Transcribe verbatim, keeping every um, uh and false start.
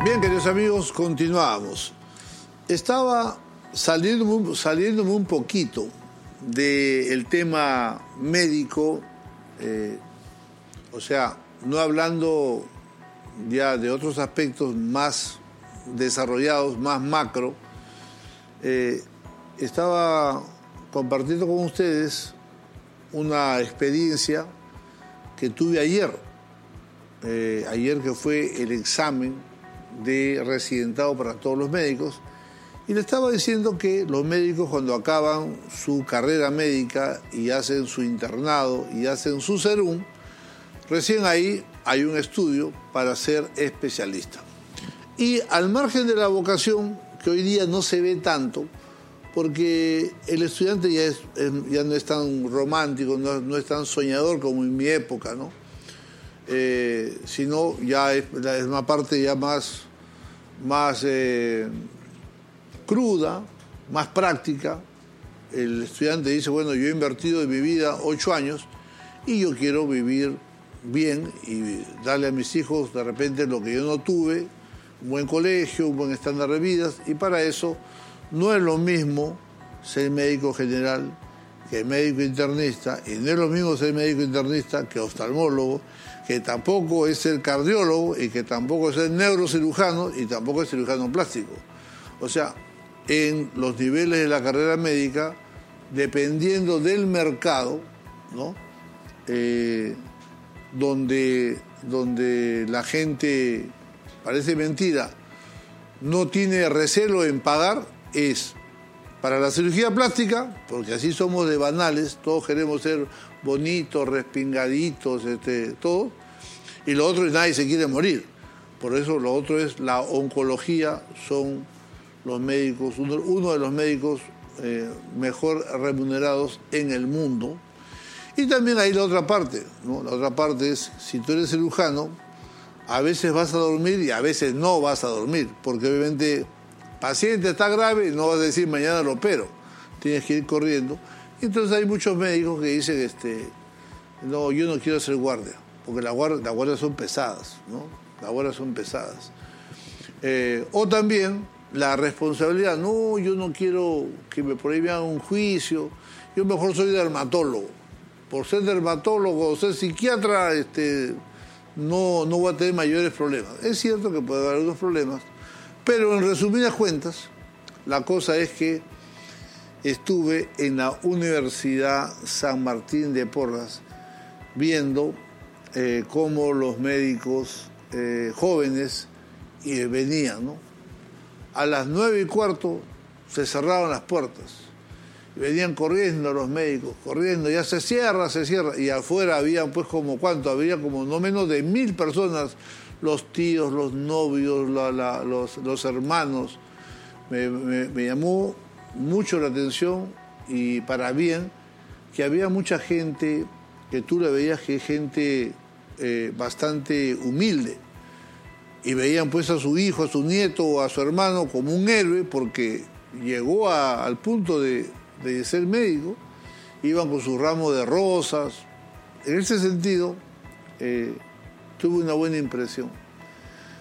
Bien, queridos amigos, continuamos. Estaba saliéndome, saliéndome un poquito del tema médico, eh, o sea, no hablando ya de otros aspectos más desarrollados, más macro. Eh, estaba compartiendo con ustedes una experiencia que tuve ayer, eh, ayer que fue el examen de residentado para todos los médicos, y le estaba diciendo que los médicos cuando acaban su carrera médica y hacen su internado y hacen su serum, recién ahí hay un estudio para ser especialista. Y al margen de la vocación, que hoy día no se ve tanto, porque el estudiante ya, es, ya no es tan romántico, no, no es tan soñador como en mi época, ¿no? Eh, sino ya es, es una parte ya más, más eh, cruda, más práctica. El estudiante dice, bueno, yo he invertido en mi vida ocho años y yo quiero vivir bien y darle a mis hijos de repente lo que yo no tuve, un buen colegio, un buen estándar de vida, y para eso no es lo mismo ser médico general que médico internista, y no es lo mismo ser médico internista que oftalmólogo, que tampoco es ser cardiólogo y que tampoco es ser neurocirujano y tampoco es cirujano plástico. O sea, en los niveles de la carrera médica, dependiendo del mercado, ¿no? Eh, donde, donde la gente, parece mentira, no tiene recelo en pagar, es para la cirugía plástica, porque así somos de banales, todos queremos ser bonitos, respingaditos, este, todo, y lo otro es nadie se quiere morir. Por eso lo otro es la oncología, son los médicos, uno, uno de los médicos eh, mejor remunerados en el mundo. Y también hay la otra parte, ¿no? La otra parte es, si tú eres cirujano, a veces vas a dormir y a veces no vas a dormir, porque obviamente paciente está grave y no vas a decir mañana lo opero, tienes que ir corriendo. Entonces hay muchos médicos que dicen, este, no, yo no quiero ser guardia, porque las guardias, las guardias son pesadas, ¿no? Las guardias son pesadas. Eh, o también la responsabilidad, no, yo no quiero que me por ahí me hagan un juicio, yo mejor soy dermatólogo. Por ser dermatólogo o ser psiquiatra, este, no, no voy a tener mayores problemas. Es cierto que puede haber algunos problemas, pero en resumidas cuentas, la cosa es que estuve en la Universidad San Martín de Porres viendo eh, cómo los médicos eh, jóvenes eh, venían, ¿no? A las nueve y cuarto se cerraban las puertas. Venían corriendo los médicos, corriendo, ya se cierra, se cierra. Y afuera había, pues, como, ¿cuánto? Había como no menos de mil personas, los tíos, los novios, la, la, los, los hermanos. Me, me, me llamó mucho la atención, y para bien, que había mucha gente, que tú le veías que es gente eh, bastante humilde. Y veían, pues, a su hijo, a su nieto o a su hermano como un héroe, porque llegó a, al punto de... de ser médico, iban con su ramo de rosas. En ese sentido, eh, tuve una buena impresión.